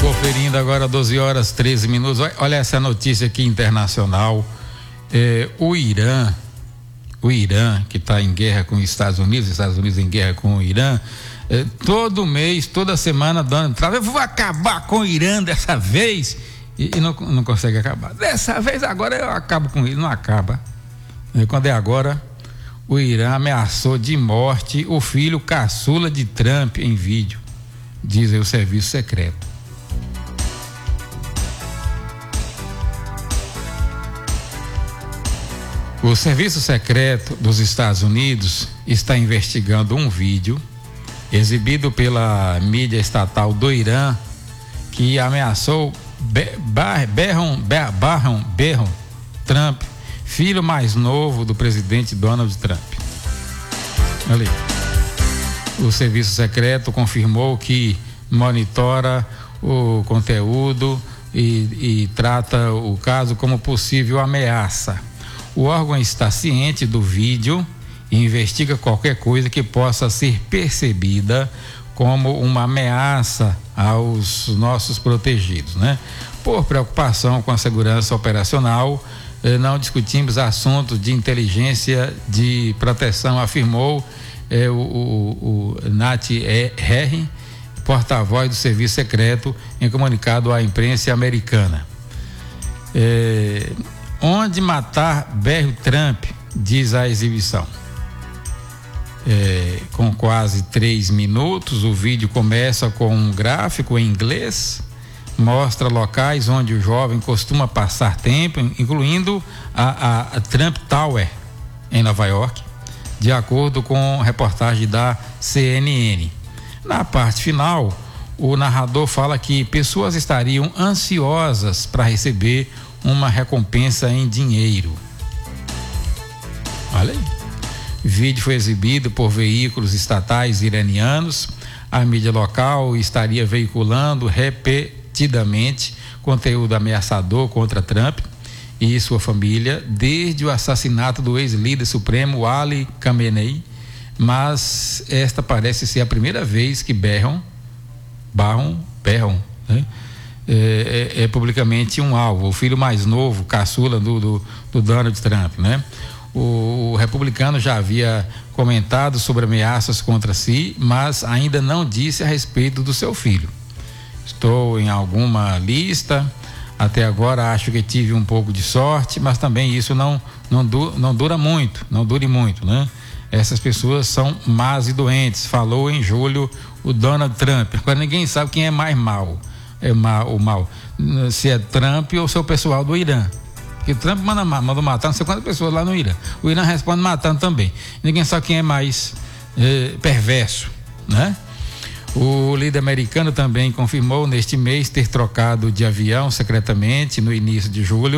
Conferindo agora 12 horas 13 minutos. Olha essa notícia aqui internacional. O Irã, que está em guerra com os Estados Unidos em guerra com o Irã, todo mês, toda semana, dando entrada. Eu vou acabar com o Irã dessa vez. E não consegue acabar. Dessa vez, agora eu acabo com ele. Não acaba. Quando é agora, o Irã ameaçou de morte o filho caçula de Trump em vídeo, diz aí o serviço secreto. O serviço secreto dos Estados Unidos está investigando um vídeo exibido pela mídia estatal do Irã que ameaçou Barron Trump, filho mais novo do presidente Donald Trump. Ali. O serviço secreto confirmou que monitora o conteúdo e trata o caso como possível ameaça. O órgão está ciente do vídeo e investiga qualquer coisa que possa ser percebida como uma ameaça aos nossos protegidos, né? Por preocupação com a segurança operacional, não discutimos assuntos de inteligência de proteção, afirmou o Nat Herring, porta-voz do serviço secreto, em comunicado à imprensa americana. Onde matar Barron Trump, diz a exibição. Com quase 3 minutos, o vídeo começa com um gráfico em inglês, mostra locais onde o jovem costuma passar tempo, incluindo a Trump Tower, em Nova York, de acordo com reportagem da CNN. Na parte final, o narrador fala que pessoas estariam ansiosas para receber uma recompensa em dinheiro. Olha aí. O vídeo foi exibido por veículos estatais iranianos. A mídia local estaria veiculando repetidamente conteúdo ameaçador contra Trump e sua família desde o assassinato do ex-líder supremo Ali Khamenei, mas esta parece ser a primeira vez que Barron, né? É publicamente um alvo, o filho mais novo, caçula do Donald Trump, né? O republicano já havia comentado sobre ameaças contra si, mas ainda não disse a respeito do seu filho. Estou em alguma lista, até agora acho que tive um pouco de sorte, mas também isso não dure muito, né? Essas pessoas são más e doentes, falou em julho o Donald Trump. Agora ninguém sabe quem é mais mal. O mal, se é Trump ou se é o pessoal do Irã, que Trump manda matar não sei quantas pessoas lá no Irã, o Irã responde matando também, ninguém sabe quem é mais perverso, né? O líder americano também confirmou neste mês ter trocado de avião secretamente no início de julho